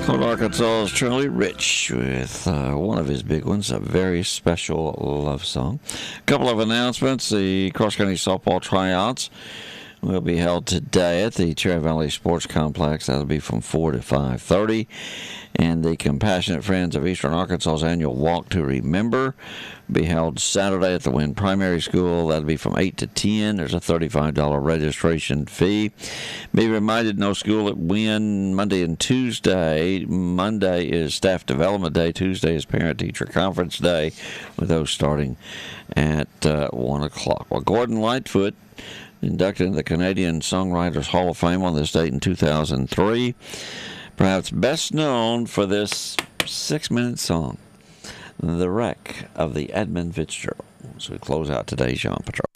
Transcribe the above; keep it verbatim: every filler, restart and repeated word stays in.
Cold Arkansas is Charlie Rich with uh, one of his big ones, a very special love song. A couple of announcements. The Cross County Softball Tryouts will be held today at the Cherry Valley Sports Complex. That'll be from four to five thirty. And the Compassionate Friends of Eastern Arkansas's annual Walk to Remember will be held Saturday at the Wynn Primary School. That'll be from eight to ten. There's a thirty-five dollars registration fee. Be reminded, no school at Wynn Monday and Tuesday. Monday is Staff Development Day. Tuesday is Parent-Teacher Conference Day, with those starting at uh, one o'clock. Well, Gordon Lightfoot, inducted into the Canadian Songwriters Hall of Fame on this date in two thousand three. Perhaps best known for this six-minute song, The Wreck of the Edmund Fitzgerald. So we close out today's Jean Patrol.